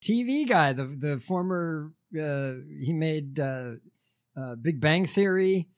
TV guy, the former, he made Big Bang Theory.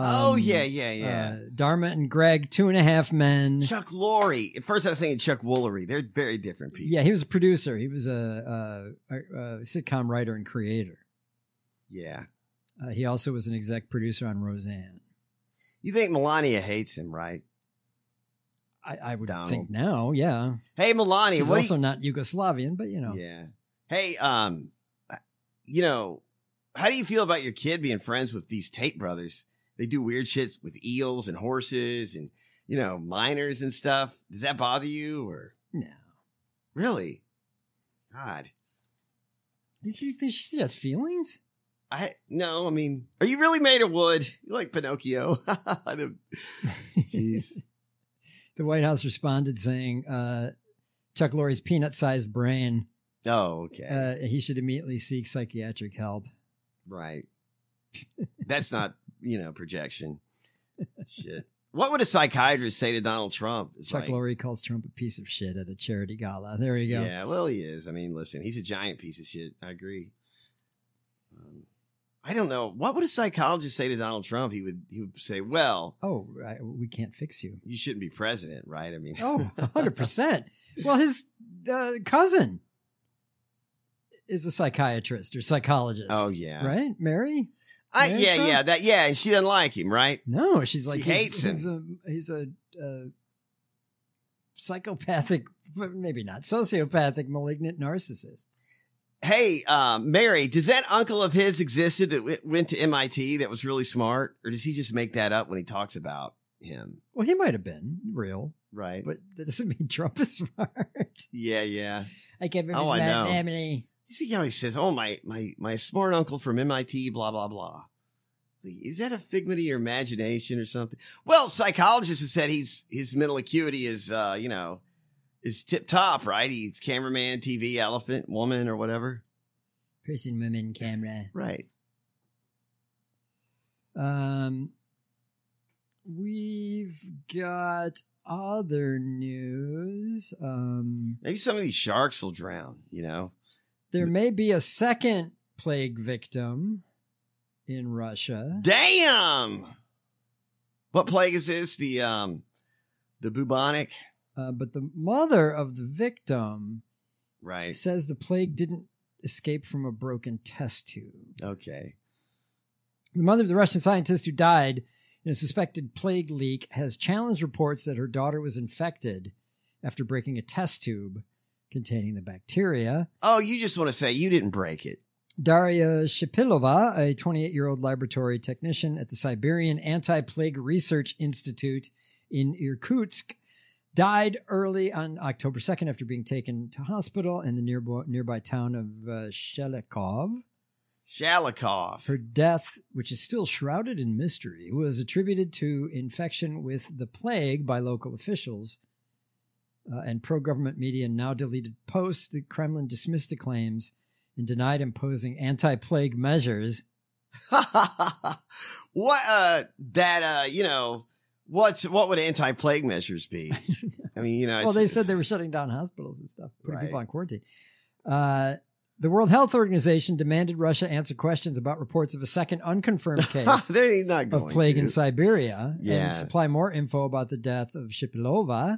Dharma and Greg, 2.5 Men. Chuck Lorre. At first I was thinking Chuck Woolery. They're very different people. Yeah, he was a producer. He was a sitcom writer and creator. Yeah. He also was an exec producer on Roseanne. You think Melania hates him, right? I would Donald. think now, yeah. Hey, Melania. She's also not Yugoslavian, but you know. Yeah. Hey, you know, how do you feel about your kid being friends with these Tate brothers? They do weird shit with eels and horses and, you know, miners and stuff. Does that bother you or? No. Really? God. You think she has feelings? No, I mean, are you really made of wood? You like Pinocchio? Jeez. The White House responded saying, Chuck Lorre's peanut-sized brain. Oh, okay. He should immediately seek psychiatric help. Right. That's not, you know, projection. Shit. What would a psychiatrist say to Donald Trump? It's Chuck Lorre calls Trump a piece of shit at a charity gala. There you go. Yeah, well, he is. I mean, listen, he's a giant piece of shit. I agree. I don't know. What would a psychologist say to Donald Trump? He would say, well... Oh, we can't fix you. You shouldn't be president, right? I mean... Oh, 100%. Well, his cousin is a psychiatrist or psychologist. Oh, yeah. Right? Mary? Yeah, and she doesn't like him, right? No, she's like... She hates him. He's a psychopathic, maybe not, sociopathic, malignant narcissist. Hey, Mary, does that uncle of his existed that went to MIT that was really smart? Or does he just make that up when he talks about him? Well, he might have been real. Right. But that doesn't mean Trump is smart. Yeah. I came from a smart family. You see how he says, oh, my smart uncle from MIT, blah, blah, blah. Is that a figment of your imagination or something? Well, psychologists have said his mental acuity is, is tip top, right? He's cameraman, TV, elephant, woman, or whatever. Person, woman, camera. Right. We've got other news. Maybe some of these sharks will drown, you know? There may be a second plague victim in Russia. Damn! What plague is this? The bubonic? But the mother of the victim right says the plague didn't escape from a broken test tube. Okay. The mother of the Russian scientist who died in a suspected plague leak has challenged reports that her daughter was infected after breaking a test tube containing the bacteria. Oh, you just want to say you didn't break it. Daria Shipilova, a 28-year-old laboratory technician at the Siberian Anti-Plague Research Institute in Irkutsk, died early on October 2nd after being taken to hospital in the nearby town of Shalikov. Her death, which is still shrouded in mystery, was attributed to infection with the plague by local officials and pro-government media now deleted posts. The Kremlin dismissed the claims and denied imposing anti-plague measures. What would anti-plague measures be? I mean, well, they said they were shutting down hospitals and stuff, putting people on quarantine. The World Health Organization demanded Russia answer questions about reports of a second unconfirmed case of plague in Siberia and supply more info about the death of Shipilova.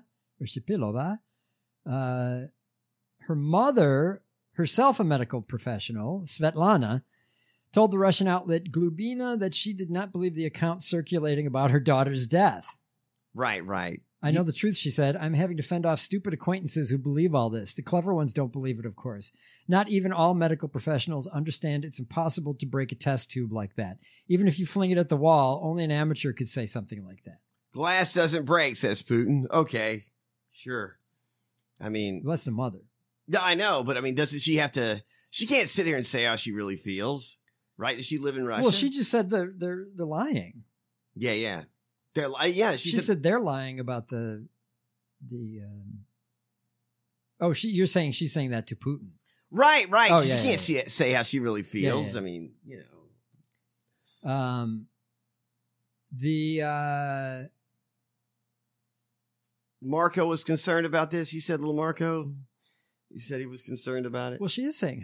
Her mother, herself a medical professional, Svetlana, told the Russian outlet Glubina that she did not believe the account circulating about her daughter's death. Right. I know the truth, she said. I'm having to fend off stupid acquaintances who believe all this. The clever ones don't believe it, of course. Not even all medical professionals understand it's impossible to break a test tube like that. Even if you fling it at the wall, only an amateur could say something like that. Glass doesn't break, says Putin. Okay, sure. I mean... Well, that's the mother. I know, but I mean, doesn't she have to... She can't sit here and say how she really feels. Right? Does she live in Russia? Well, she just said they're lying. Yeah. She said they're lying about the you're saying she's saying that to Putin. Right. Oh, she can't say how she really feels. Yeah. I mean, Marco was concerned about this. You said little Marco? You said he was concerned about it? Well, she is saying